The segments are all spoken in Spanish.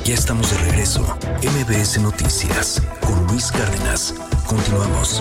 Ya estamos de regreso. MBS Noticias con Luis Cárdenas. Continuamos.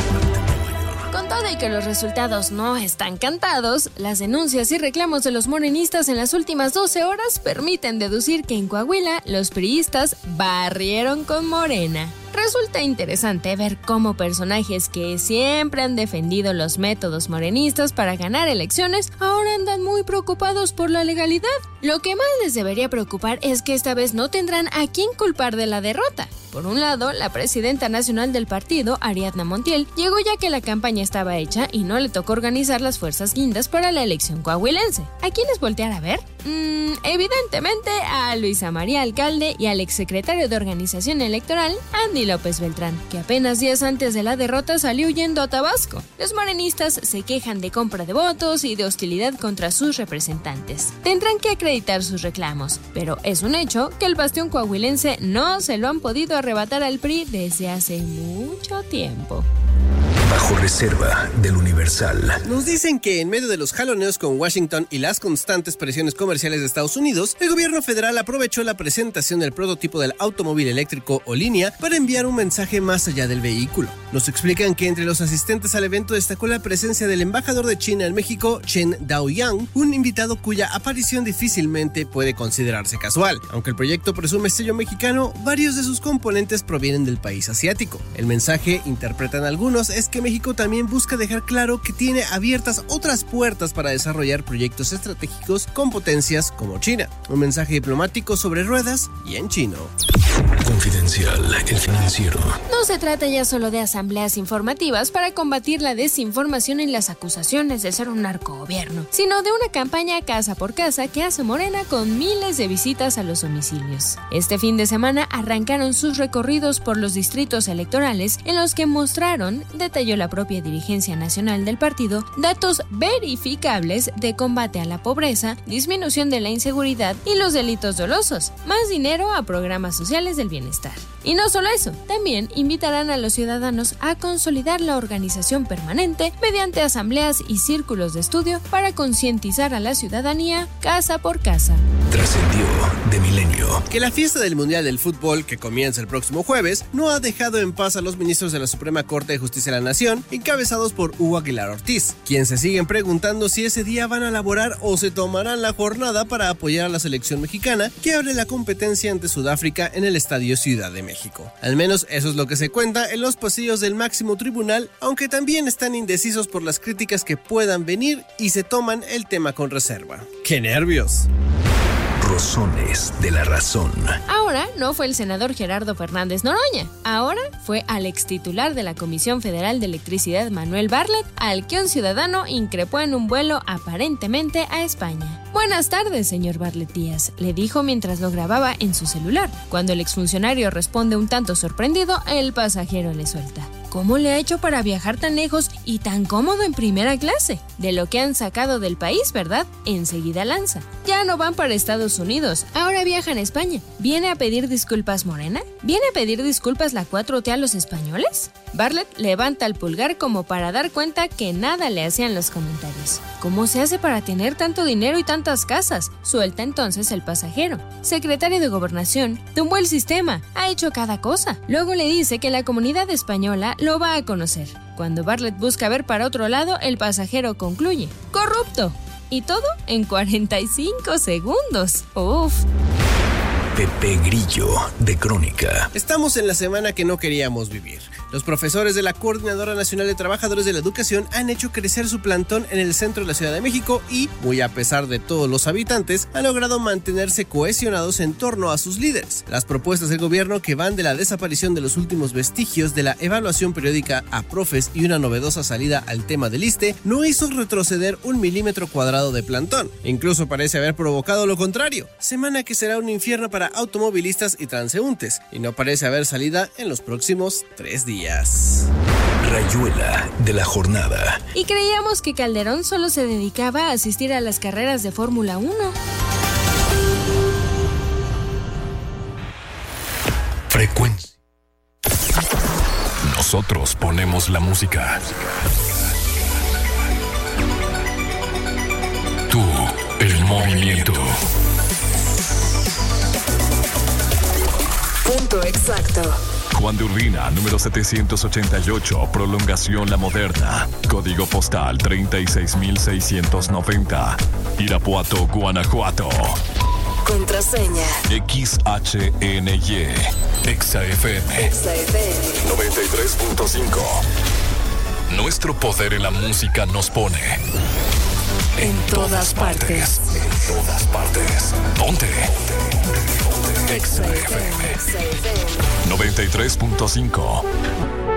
Con todo y que los resultados no están cantados, las denuncias y reclamos de los morenistas en las últimas 12 horas permiten deducir que en Coahuila los priistas barrieron con Morena. Resulta interesante ver cómo personajes que siempre han defendido los métodos morenistas para ganar elecciones ahora andan muy preocupados por la legalidad. Lo que más les debería preocupar es que esta vez no tendrán a quién culpar de la derrota. Por un lado, la presidenta nacional del partido, Ariadna Montiel, llegó ya que la campaña estaba hecha y no le tocó organizar las fuerzas guindas para la elección coahuilense. ¿A quiénes voltear a ver? Evidentemente a Luisa María Alcalde y al exsecretario de Organización Electoral, Andy López Beltrán, que apenas días antes de la derrota salió huyendo a Tabasco. Los morenistas se quejan de compra de votos y de hostilidad contra sus representantes. Tendrán que acreditar sus reclamos, pero es un hecho que el bastión coahuilense no se lo han podido arrebatar al PRI desde hace mucho tiempo. Bajo reserva del Universal. Nos dicen que en medio de los jaloneos con Washington y las constantes presiones comerciales de Estados Unidos, el gobierno federal aprovechó la presentación del prototipo del automóvil eléctrico o línea para enviar un mensaje más allá del vehículo. Nos explican que entre los asistentes al evento destacó la presencia del embajador de China en México, Chen Daoyang, un invitado cuya aparición difícilmente puede considerarse casual. Aunque el proyecto presume sello mexicano, varios de sus componentes provienen del país asiático. El mensaje, interpretan algunos, es que México también busca dejar claro que tiene abiertas otras puertas para desarrollar proyectos estratégicos con potencias como China. Un mensaje diplomático sobre ruedas y en chino. Confidencial, el financiero. No se trata ya solo de asambleas informativas para combatir la desinformación y las acusaciones de ser un narcogobierno, sino de una campaña casa por casa que hace Morena con miles de visitas a los domicilios. Este fin de semana arrancaron sus recorridos por los distritos electorales en los que mostraron, detalló la propia dirigencia nacional del partido, datos verificables de combate a la pobreza, disminución de la inseguridad y los delitos dolosos, más dinero a programas sociales del bienestar. Y no solo eso, también invitarán a los ciudadanos a consolidar la organización permanente mediante asambleas y círculos de estudio para concientizar a la ciudadanía casa por casa. Trascendió de Milenio. Que la fiesta del Mundial del Fútbol, que comienza el próximo jueves, no ha dejado en paz a los ministros de la Suprema Corte de Justicia de la Nación, encabezados por Hugo Aguilar Ortiz, quienes se siguen preguntando si ese día van a laborar o se tomarán la jornada para apoyar a la selección mexicana, que abre la competencia ante Sudáfrica en el Estadio Ciudad de México. Al menos eso es lo que se cuenta en los pasillos del máximo tribunal, aunque también están indecisos por las críticas que puedan venir y se toman el tema con reserva. ¡Qué nervios! Rosones de la razón. Ahora no fue el senador Gerardo Fernández Noroña, ahora fue al extitular de la Comisión Federal de Electricidad, Manuel Bartlett, al que un ciudadano increpó en un vuelo aparentemente a España. Buenas tardes, señor Bartlett Díaz, le dijo mientras lo grababa en su celular. Cuando el exfuncionario responde un tanto sorprendido, el pasajero le suelta: ¿cómo le ha hecho para viajar tan lejos y tan cómodo en primera clase? De lo que han sacado del país, ¿verdad? Enseguida lanza: ya no van para Estados Unidos, ahora viajan a España. ¿Viene a pedir disculpas Morena? ¿Viene a pedir disculpas la 4T a los españoles? Bartlett levanta el pulgar como para dar cuenta que nada le hacían los comentarios. ¿Cómo se hace para tener tanto dinero y tantas casas? Suelta entonces el pasajero: secretario de Gobernación, tumbó el sistema, ha hecho cada cosa. Luego le dice que la comunidad española lo va a conocer. Cuando Bartlett busca ver para otro lado, el pasajero concluye: ¡corrupto! Y todo en 45 segundos. ¡Uf! Pepe Grillo, de Crónica. Estamos en la semana que no queríamos vivir. Los profesores de la Coordinadora Nacional de Trabajadores de la Educación han hecho crecer su plantón en el centro de la Ciudad de México y, muy a pesar de todos los habitantes, han logrado mantenerse cohesionados en torno a sus líderes. Las propuestas del gobierno, que van de la desaparición de los últimos vestigios de la evaluación periódica a profes y una novedosa salida al tema del ISSSTE, no hizo retroceder 1 milímetro cuadrado de plantón. Incluso parece haber provocado lo contrario. Semana que será un infierno para automovilistas y transeúntes, y no parece haber salida en los próximos 3 días. Rayuela de la jornada. Y creíamos que Calderón solo se dedicaba a asistir a las carreras de Fórmula 1. Frecuencia. Nosotros ponemos la música. Tú, el movimiento. Punto exacto. Juan de Urbina, número 788, prolongación La Moderna. Código postal 36690. Irapuato, Guanajuato. Contraseña. XHNY. XFM. 93.5. Nuestro poder en la música nos pone en todas partes. En todas partes. Ponte. XFM 93.5.